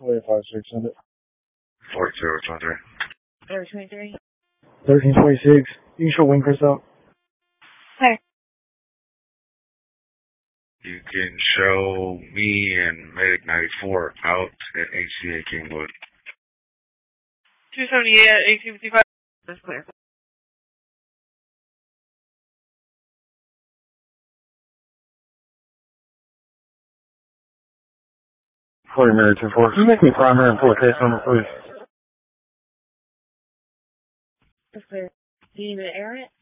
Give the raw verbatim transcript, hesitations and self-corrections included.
Four five six hundred. Four zero twenty-three. Air twenty-three. Thirteen twenty six. You can show Wingcrest out. Hi. You can show me and Medic ninety-four out at H C A Kingwood. Two seventy eight at eighteen fifty five. That's clear. Forty Mary two four. Can you make me primary and pull a case number, please? That's clear. Do you need me to air it?